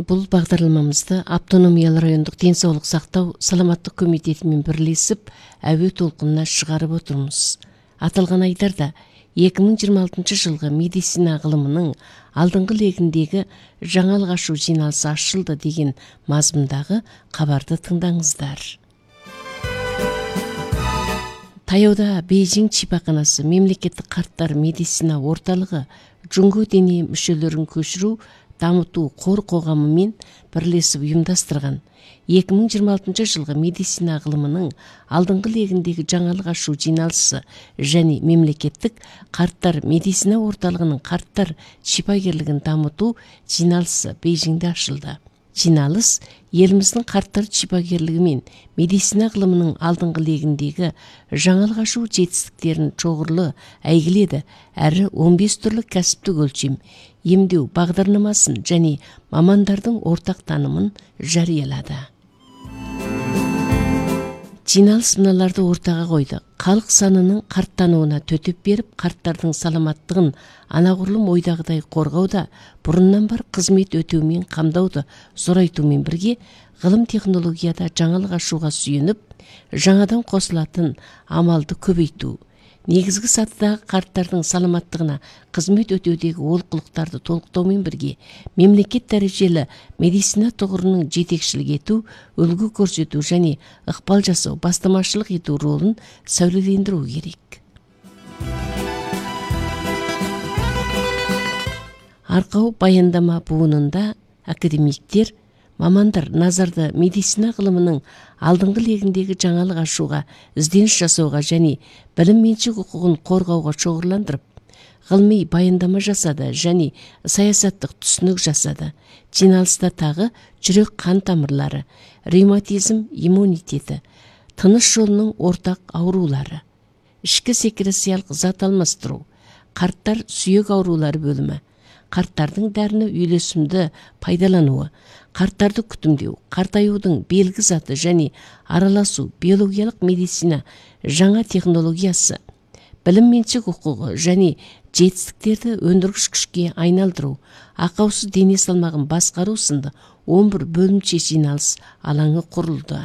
Бұл бағдарламамызды автономиялы райондық денсаулық сақтау саламаттық комитетімен бірлесіп әуе толқынына шығарып отырмыз. Аталған айдарда 2026 жылғы медицина ғылымының алдыңғы легіндегі жаңа алғашу жиналысы ашылды деген мазмұндағы хабарды тыңдаңыздар. Таяуда Бейжің шипаханасы мемлекеттік қарттар медицина орталығы жұңғы дене мүшелерін көшіру дамыту қор қоғамымен бірлесіп ұйымдастырған 2026 жылғы медицина ғылымының алдыңғы легіндегі жаңа алғашу жиналысы және мемлекеттік қарттар медицина орталығының қарттар шипагерлігін дамыту жиналысы Бейжіңде ашылды. Жиналыс еліміздің қарттар шипагерлігі мен медицина ғылымының алдыңғы легіндегі жаңа алғашу жетістіктерін шоғырлы әйгіледі әрі 15 түрлі кәсіптік өлшем, емдеу бағдарламасын және мамандардың ортақ танымын жариялады. Жиналыс мыналарды ортаға қойды. Халық санының қарттануына төтеп беріп, қарттардың саламаттығын анағұрлым ойдағыдай қорғауда, бұрыннан бар қызмет өтеумен қамдауды зорайтумен бірге, ғылым технологияда жаңалық ашуға сүйеніп, жаңадан қосылатын амалды көбейту. Негізгі сатыдағы қарттардың саламаттығына қызмет өтеудегі олқылықтарды толықтаумен бірге, мемлекет дәрежелі медицина тұғырының жетекшілік ету, үлгі көрсету және ықпал жасау, бастамашылық ету ролын сәулелендіру керек. Арқау баяндама буынында академиктер, мамандар назарды медицина ғылымының алдыңғы легіндегі жаңалық ашуға, ізденіс жасауға және білім меншік құқығын қорғауға шоғырландырып, ғылыми баяндама жасады және саясаттық түсінік жасады. Жиналыста тағы жүрек қан тамырлары, ревматизм иммунитеті, тыныс жолының ортақ аурулары, ішкі секрециялық зат алмастыру, қарттар сүйек аурулары бөлімі, қарттардың дәріні үйлесімді пайдалануы, қарттарды күтімдеу, қартаюдың белгі заты және араласу, биологиялық медицина, жаңа технологиясы, білім меншік құқығы және жетістіктерді өндіргіш күшке айналдыру, ақаусыз дене салмағын басқару сынды 11 бөлімше жиналыс алаңы құрылды.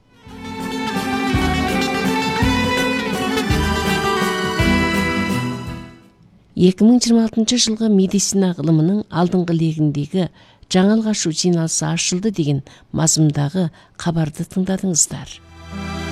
Екі 2026 жылғы медицина ғылымының алдыңғы легіндегі жаңа алғашу жиналысы ашылды деген мазмұндағы хабарды тыңдадыңыздар.